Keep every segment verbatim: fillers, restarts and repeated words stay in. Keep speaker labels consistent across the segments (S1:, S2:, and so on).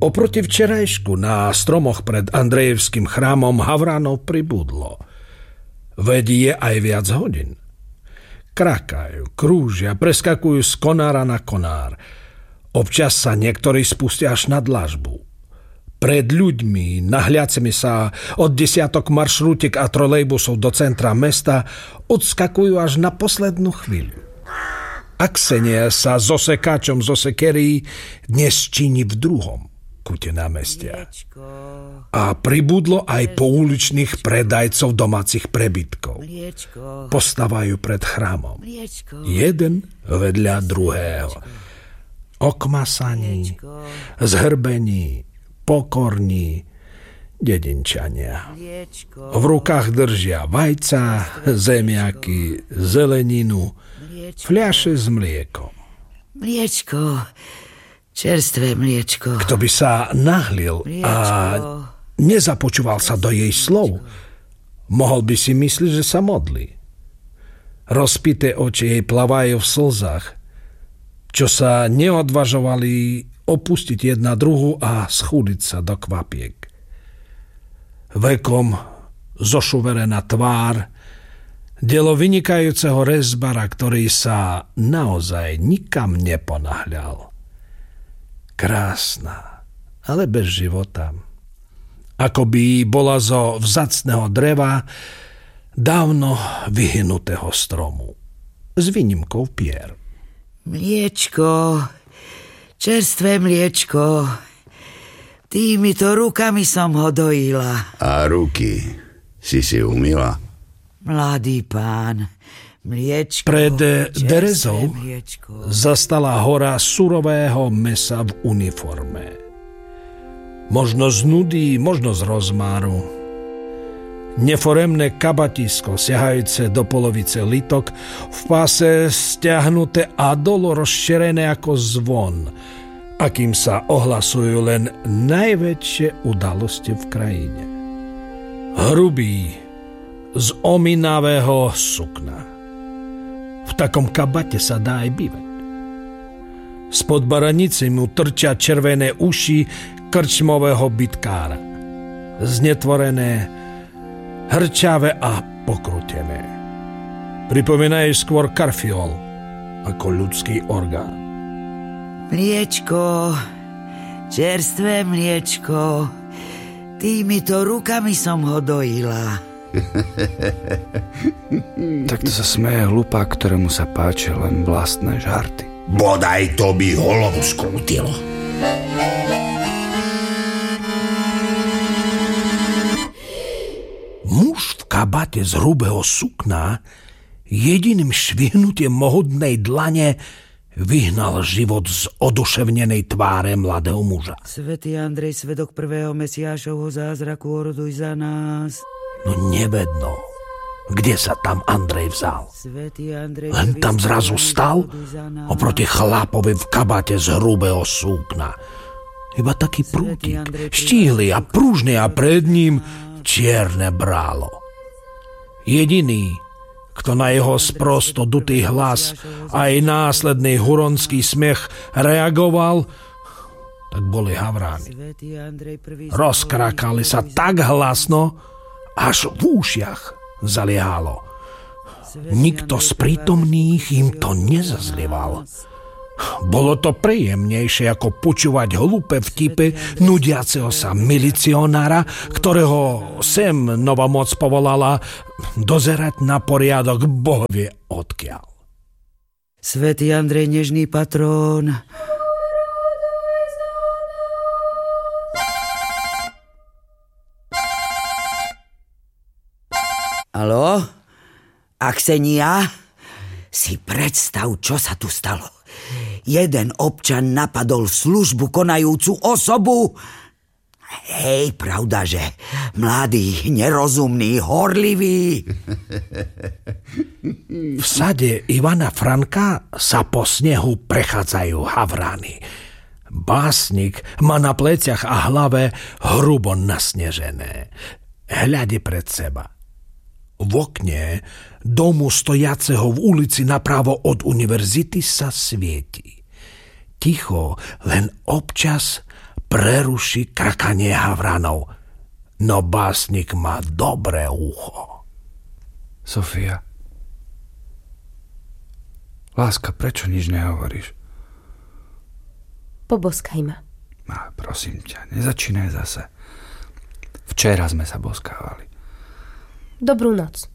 S1: Oproti včerajšku na stromoch pred Andrejevským chrámom Havranov pribudlo. Veď je aj viac hodín. Krakajú, krúžia, preskakujú z konára na konár. Občas sa niektorí spustia až na dlažbu. Pred ľuďmi, nahliacimi sa od desiatok maršrútek a trolejbusov do centra mesta, odskakujú až na poslednú chvíľu. A Ksenia sa so sekáčom zo sekerí dnes číni v druhom kute námestia. A pribudlo aj pouličných predajcov domácich prebytkov. Postávajú pred chrámom. Jeden vedľa druhého. Okmasaní, zhrbení, pokorní, dedinčania. V rukách držia vajca, zemiaky, zeleninu, fľaše s mliekom.
S2: Mliečko, čerstvé mliečko.
S1: Kto by sa nahlil a nezapočúval sa do jej slov, mohol by si myslieť, že sa modlí. Rozpité oči jej plavajú v slzách, čo sa neodvažovali opustiť jedna druhu a schúdiť sa do kvapiek. Vekom zošuverená tvár, dielo vynikajúceho rezbara, ktorý sa naozaj nikam neponáhľal. Krásna, ale bez života. Ako by bola zo vzácneho dreva dávno vyhynutého stromu. S výnimkou pier.
S2: Mliečko, čerstvé mliečko. Týmito rukami som ho dojila.
S3: A ruky si si umyla?
S2: Mladý pán, mliečko.
S1: Pred derezou zastala hora surového mesa v uniforme. Možno z nudy, možno z rozmáru. Neforemné kabatisko, siahajúce do polovice litok, v páse stiahnuté a dolo rozšerené ako zvon, akým sa ohlasujú len najväčšie udalosti v krajine. Hrubý, z ominavého sukna. V takom kabate sa dá aj bývať. Spod baranice mu trčia červené uši krčmového bytkára. Znetvorené, hrčavé a pokrutené. Pripomínajú skôr karfiol ako ľudský orgán.
S2: Mliečko, čerstvé mliečko, týmito rukami som ho dojila.
S4: Takto sa smeje hlupák, ktorému sa páčia len vlastné žarty.
S3: Bodaj to by hlavu skrútilo.
S1: Muž v kabate z hrubého sukna jediným švihnutím mohutnej dlane vyhnal život z oduševnenej tváre mladého muža.
S2: Svätý Andrej, svedok prvého Mesiášovho zázraku, oroduj za nás.
S1: No nevedno, kde sa tam Andrej vzal. Len tam zrazu stal oproti chlapovi v kabate z hrubého súkna. Iba taký prútik, štíhly a pružný, a pred ním čierne brálo. Jediný, kto na jeho sprosto dutý hlas aj následný huronský smiech reagoval, tak boli Havráni. Rozkrakali sa tak hlasno, až v ušiach zaliehalo. Nikto z prítomných im to nezazlieval. Bolo to príjemnejšie ako počúvať hlúpe vtipy nudiaceho sa milicionára, ktorého sem nová moc povolala dozerať na poriadok bohovie odkiaľ.
S2: Svätý Andrej, nežný patrón. Haló? Aksenia? Si predstav, čo sa tu stalo. Jeden občan napadol službu konajúcu osobu. Hej, pravda, že mladý, nerozumný, horlivý.
S1: V sade Ivana Franka sa po snehu prechádzajú Havráni. Básnik má na pleciach a hlave hrubo nasnežené. Hľade pred seba. V okne domu stojaceho v ulici napravo od univerzity sa svieti. Ticho, len občas preruší krakanie havranov. No básnik má dobré ucho.
S4: Sofia. Láska, prečo nič nehovoríš?
S5: Poboskaj ma.
S4: Á, prosím ťa, nezačínaj zase. Včera sme sa boskávali.
S5: Dobrú noc.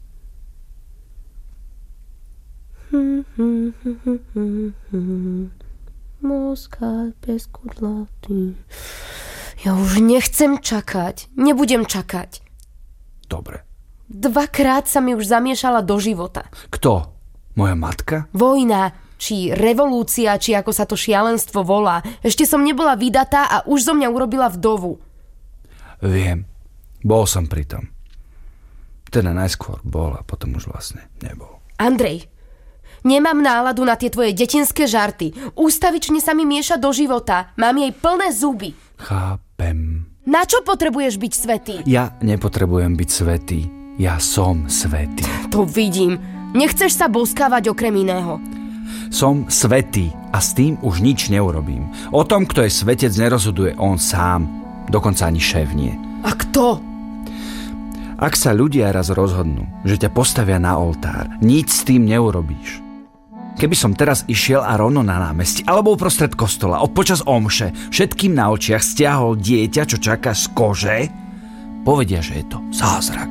S5: Boskaj bez kudlaty. Ja už nechcem čakať. Nebudem čakať.
S4: Dobre.
S5: Dvakrát sa mi už zamiešala do života.
S4: Kto? Moja matka?
S5: Vojna, či revolúcia, či ako sa to šialenstvo volá. Ešte som nebola vydatá a už zo mňa urobila vdovu.
S4: Viem. Bol som pri tom. Teda najskôr bol a potom už vlastne nebol.
S5: Andrej, nemám náladu na tie tvoje detinské žarty. Ústavične sa mi mieša do života. Mám jej plné zuby.
S4: Chápem.
S5: Na čo potrebuješ byť svätý?
S4: Ja nepotrebujem byť svätý. Ja som svätý.
S5: To vidím. Nechceš sa boskávať okrem iného.
S4: Som svätý a s tým už nič neurobím. O tom, kto je svetec, nerozhoduje on sám. Dokonca ani šéf nie.
S5: A kto?
S4: Ak sa ľudia raz rozhodnú, že ťa postavia na oltár, nič s tým neurobíš. Keby som teraz išiel a rovno na námestí, alebo uprostred kostola, počas omše, všetkým na očiach stiahol dieťa, čo čaká z kože, povedia, že je to zázrak.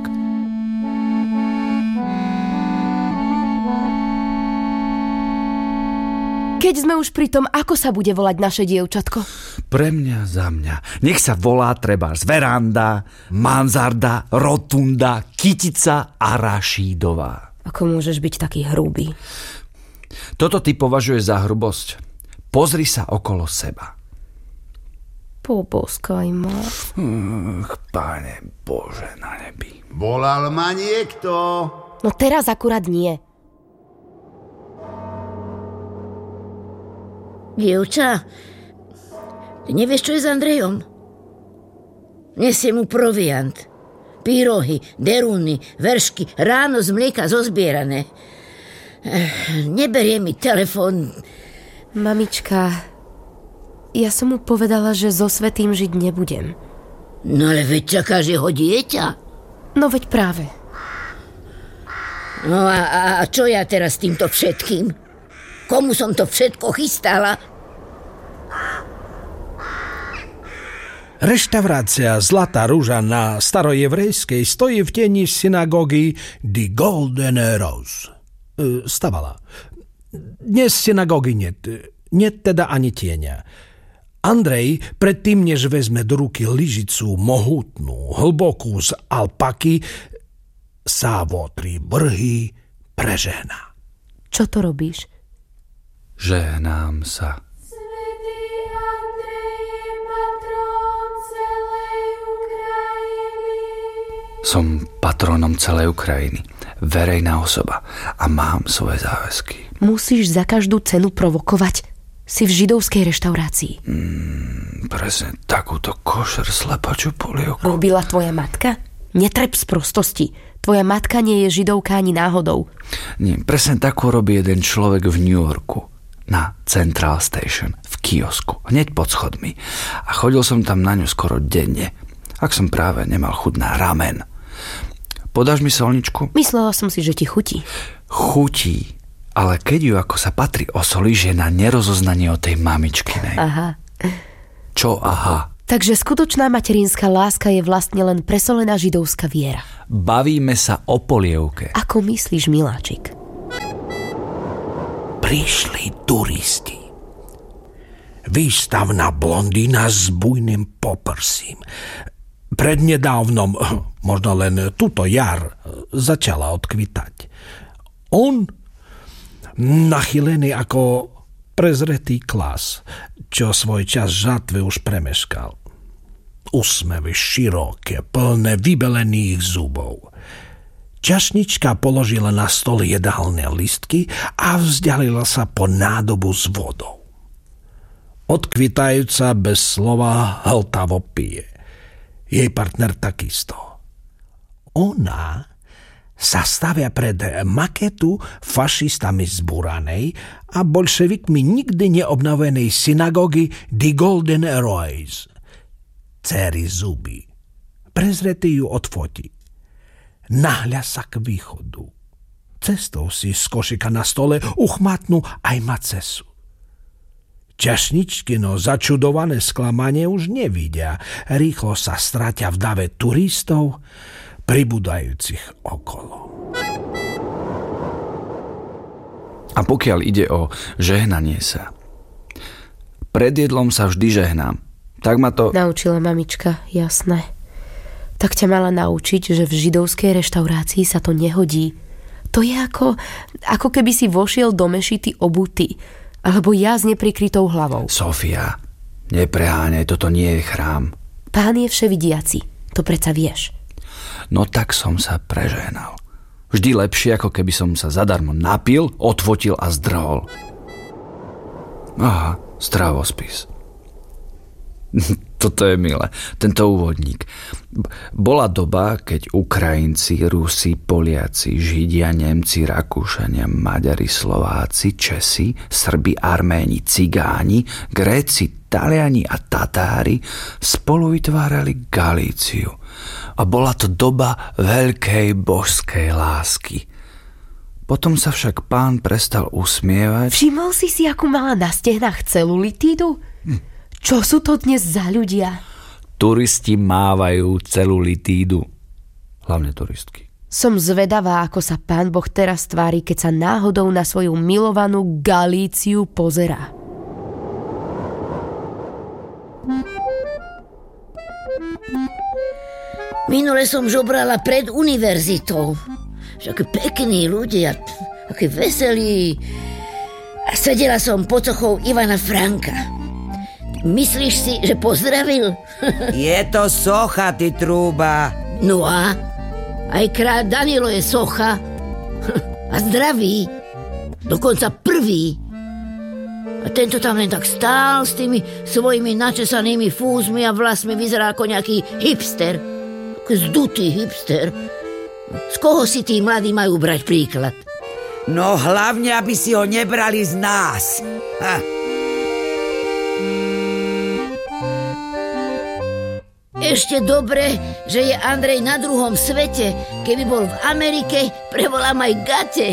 S5: Keď sme už pri tom, ako sa bude volať naše dievčatko?
S4: Pre mňa, za mňa. Nech sa volá trebárs veranda, mansarda, rotunda, kytica a Rašídová.
S5: Ako môžeš byť taký hrubý?
S4: Toto ty považuješ za hrubosť? Pozri sa okolo seba.
S5: Poboskaj ma.
S4: Ach, Pane Bože na nebi.
S3: Volal ma niekto?
S5: No teraz akurát nie.
S6: Dievča, ty nevieš, čo je s Andrejom? Nesie mu proviant. Pyrohy, deruny, veršky, ráno z mlieka zozbierané. Neberie mi telefón.
S5: Mamička, ja som mu povedala, že so Svätým žiť nebudem.
S6: No ale veď čakáš jeho dieťa.
S5: No veď práve.
S6: No a, a, a čo ja teraz s týmto všetkým? Komu som to všetko chystala?
S1: Reštaurácia Zlatá rúža na starojevrejskej stojí v tieni synagógy Die Goldene Rose. E, stavala. Dnes synagógy net. Net teda ani tieňa. Andrej, predtým, než vezme do ruky lyžicu mohutnú, hlbokú z alpaky, sa vo tri vrhy prežehná.
S5: Čo to robíš?
S4: Žehnám sa.
S7: Svätý Andrej je patron celej Ukrajiny.
S4: Som patronom celej Ukrajiny. Verejná osoba. A mám svoje záväzky.
S5: Musíš za každú cenu provokovať. Si v židovskej reštaurácii.
S4: Mm, presne takúto košer slepačú polievku.
S5: Robila tvoja matka? Netreb z prostosti. Tvoja matka nie je židovka ani náhodou.
S4: Nie, presne takú robí jeden človek v New Yorku. Na Central Station, v kiosku, hneď pod schodmi. A chodil som tam na ňu skoro denne, ak som práve nemal chuť na ramen. Podáš mi solničku?
S5: Myslela som si, že ti chutí.
S4: Chutí, ale keď ju ako sa patrí osolíš, je na nerozoznanie o tej mamičkinej.
S5: Aha.
S4: Čo aha?
S5: Takže skutočná materinská láska je vlastne len presolená židovská viera.
S4: Bavíme sa o polievke.
S5: Ako myslíš, miláčik?
S1: Prišli turisti. Výstavná blondína s bujným poprsím. Prednedávnom, možno len túto jar, začala odkvitať. On, nachylený ako prezretý klas, čo svoj čas žatvy už premeškal. Úsmevy široké, plné vybelených zubov. Čašnička položila na stôl jedálne listky a vzdialila sa po nádobu s vodou. Odkvitajúca bez slova hltavo pije. Jej partner takisto. Ona sa stavia pred maketu fašistami zbúranej a bolševikmi nikdy neobnovenej synagógy Die Goldene Rose. dcery zuby. Prezretý ju odfotí. Nahľa sa k východu. Cestou si z košika na stole uchmatnú aj macesu. Čašničkino začudované sklamanie už nevidia. Rýchlo sa stratia v dave turistov, pribúdajúcich okolo.
S4: A pokiaľ ide o žehnanie sa, pred jedlom sa vždy žehnám. Tak ma to...
S5: Naučila mamička, jasné. Tak ťa mala naučiť, že v židovskej reštaurácii sa to nehodí. To je ako, ako keby si vošiel do mešity obutý, alebo ja s neprikrytou hlavou.
S4: Sofia, nepreháňaj, toto nie je chrám.
S5: Pán je vševidiaci, to predsa vieš.
S4: No tak som sa prežehnal. Vždy lepšie, ako keby som sa zadarmo napil, odfotil a zdrhol. Aha, stravospis. Toto je milé, tento úvodník. Bola doba, keď Ukrajinci, Rusi, Poliaci, Židia, Nemci, Rakúšania, Maďari, Slováci, Česi, Srbi, Arméni, Cigáni, Gréci, Taliani a Tatári spolu vytvárali Galíciu. A bola to doba veľkej božskej lásky. Potom sa však pán prestal usmievať.
S5: Všimol si si, akú mala na stehnách celulitídu? Hm. Čo sú to dnes za ľudia?
S4: Turisti mávajú celulitídu. Hlavne turistky.
S5: Som zvedavá, ako sa pán Boh teraz tvári, keď sa náhodou na svoju milovanú Galíciu pozerá.
S6: Minule som žobrala pred univerzitou. Však pekní ľudia, akí veselí. A sedela som pod sochou Ivana Franka. Myslíš si, že pozdravil?
S2: Je to socha, ty trúba.
S6: No a? Aj kráľ Danilo je socha. A zdravý. Dokonca prvý. A tento tam len tak stál s tými svojimi načesanými fúzmi a vlasmi, vyzerá ako nejaký hipster. Zdutý hipster. Z koho si tí mladí majú brať príklad?
S2: No hlavne, aby si ho nebrali z nás. Ha.
S6: Ešte dobre, že je Andrej na druhom svete. Keby bol v Amerike, prevolám aj gate.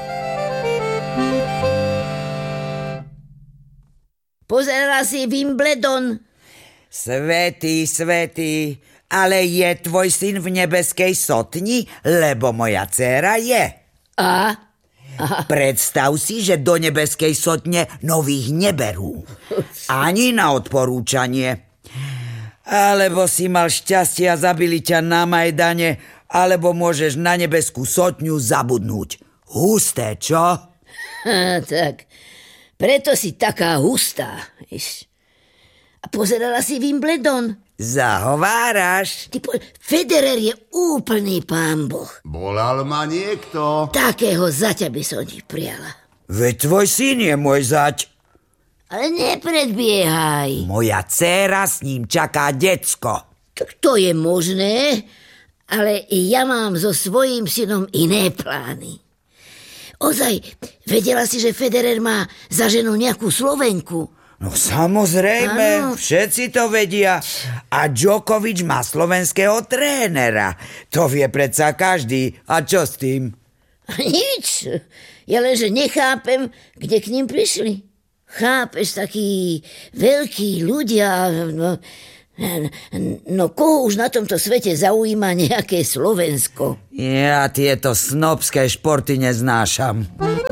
S6: Pozerala si Wimbledon?
S2: Svätý, svätý, ale je tvoj syn v nebeskej sotni, lebo moja dcéra je.
S6: A?
S2: Aha. Predstav si, že do nebeskej sotne nových neberú. Ani na odporúčanie. Alebo si mal šťastie a zabili ťa na Majdane, alebo môžeš na nebeskú sotňu zabudnúť. Husté, čo?
S6: Ha, tak, preto si taká hustá. Iš. A pozerala si Wimbledon?
S2: Zahováraš.
S6: Ty po... Federer je úplný pán Boh.
S3: Volal ma niekto.
S6: Takého zaťa by som ti prijala.
S2: Veď tvoj syn je môj zať.
S6: Ale nepredbiehaj.
S2: Moja dcéra s ním čaká decko.
S6: Tak to je možné, ale ja mám so svojím synom iné plány. Ozaj, vedela si, že Federer má za ženu nejakú Slovenku?
S2: No samozrejme, ano. Všetci to vedia. A Djokovič má slovenského trénera. To vie predsa každý. A čo s tým?
S6: Nič. Ja lenže nechápem, kde k ním prišli. Chápeš, takí veľkí ľudia, no, no koho už na tomto svete zaujíma nejaké Slovensko?
S2: Ja tieto snobské športy neznášam.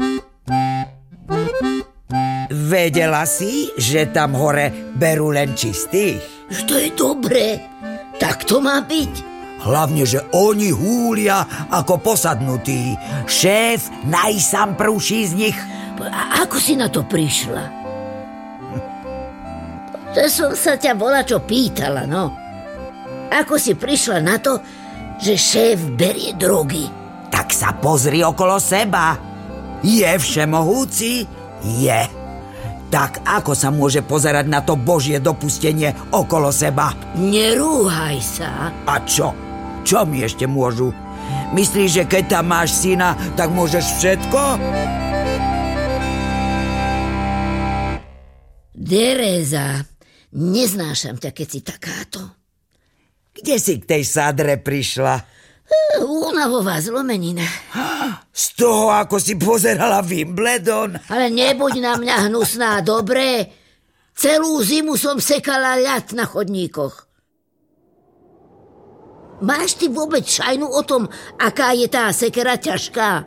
S2: Vedela si, že tam hore berú len čistých?
S6: To je dobré, tak to má byť.
S2: Hlavne, že oni húlia ako posadnutí. Šéf najsam prúší z nich.
S6: A ako si na to prišla? To som sa ťa volačo pýtala, no. Ako si prišla na to, že šéf berie drogy?
S2: Tak sa pozri okolo seba. Je všemohúci? Je. Tak ako sa môže pozerať na to Božie dopustenie okolo seba?
S6: Nerúhaj sa.
S2: A čo? Čo mi ešte môžu? Myslíš, že keď tam máš syna, tak môžeš všetko?
S6: Tereza, neznášam ťa, keď si takáto.
S2: kde si k tej sadre prišla?
S6: Únavová zlomenina.
S2: Z toho, ako si pozerala Wimbledon?
S6: Ale nebuď na mňa hnusná, dobre? Celú zimu som sekala ľad na chodníkoch. Máš ty vôbec šajnu o tom, aká je tá sekera ťažká?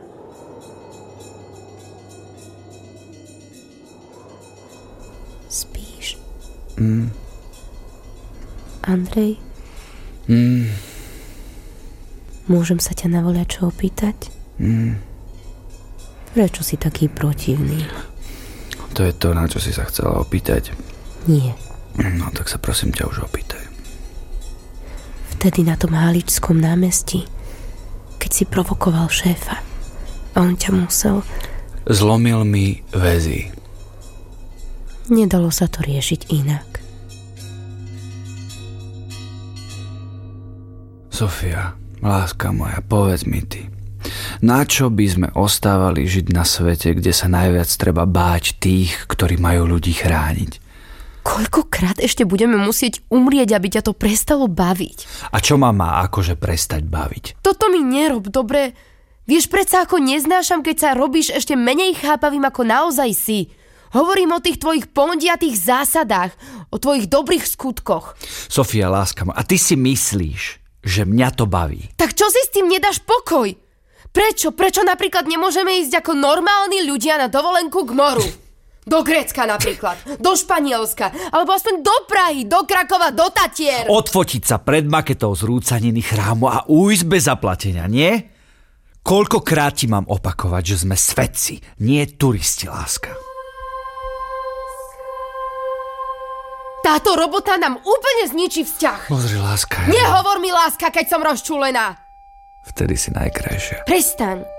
S5: Spíš?
S4: Mm.
S5: Andrej?
S4: Mm.
S5: Môžem sa ťa na voľačo opýtať?
S4: Mm.
S5: Prečo si taký protivný?
S4: To je to, na čo si sa chcela opýtať.
S5: Nie.
S4: No tak sa prosím ťa už opýtaj.
S5: Vtedy na tom Haličskom námestí, keď si provokoval šéfa a on ťa musel...
S4: Zlomil mi väzy.
S5: Nedalo sa to riešiť inak.
S4: Sofia, láska moja, povedz mi ty, na čo by sme ostávali žiť na svete, kde sa najviac treba báť tých, ktorí majú ľudí chrániť?
S5: Koľkokrát ešte budeme musieť umrieť, aby ťa to prestalo baviť?
S4: A čo ma má akože prestať baviť?
S5: Toto mi nerob, dobre? Vieš predsa, ako neznášam, keď sa robíš ešte menej chápavým, ako naozaj si. Hovorím o tých tvojich pondiatých zásadách, o tvojich dobrých skutkoch.
S4: Sofia, láska moja, a ty si myslíš, že mňa to baví?
S5: Tak čo si s tým nedáš pokoj? Prečo? Prečo napríklad nemôžeme ísť ako normálni ľudia na dovolenku k moru? Do Grécka napríklad, do Španielska, alebo aspoň do Prahy, do Krakova, do Tatier.
S4: Odfotiť sa pred maketou zrúcaniny chrámu a ujsť bez zaplatenia, nie? Koľkokrát ti mám opakovať, že sme svetci, nie turisti, láska.
S5: Táto robota nám úplne zničí vzťah.
S4: Pozri, láska.
S5: Nehovor mi, láska, keď som rozčúlená.
S4: Vtedy si najkrajšia.
S5: Prestaň.